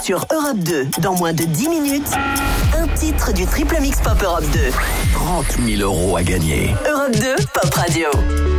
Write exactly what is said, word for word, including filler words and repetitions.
sur Europe deux, dans moins de dix minutes, un titre du Triple Mix Pop Europe deux. trente mille euros à gagner. Europe deux, Pop Radio.